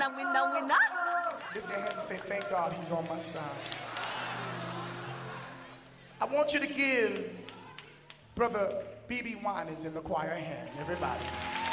winner. Lift your hands and say, thank God he's on my side. I want you to give Brother B.B. Winans in the choir a hand, everybody.